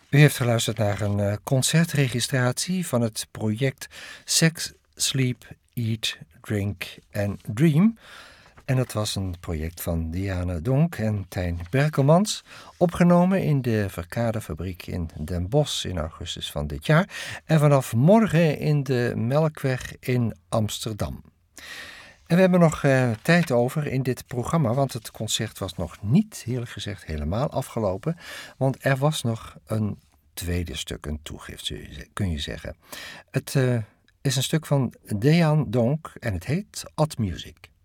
U heeft geluisterd naar een concertregistratie van het project Sex, Sleep, Eat, Drink and Dream. En dat was een project van Diane Donk en Tijn Berkelmans, opgenomen in de Verkadefabriek in Den Bosch in augustus van dit jaar en vanaf morgen in de Melkweg in Amsterdam. En we hebben nog tijd over in dit programma, want het concert was nog niet, eerlijk gezegd, helemaal afgelopen. Want er was nog een tweede stuk, een toegift, kun je zeggen. Het is een stuk van Diane Donk en het heet Odd Music.